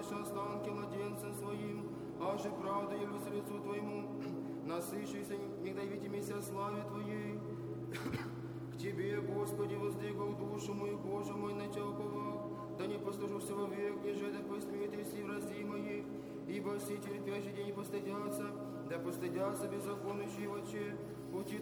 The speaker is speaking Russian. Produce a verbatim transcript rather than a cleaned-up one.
наши останки младенцам своим, аже правда явлюсь лицу Твоему, насыщайся, не давите меня славе Твоей. К Тебе, Господи, воздвигал душу мою, Боже мой, на Тебя уповал, да не послужуся вовек, ниже да посмеет и все врази мои, ибо все терпящие день постыдятся, да постыдятся беззаконующие в очи, пути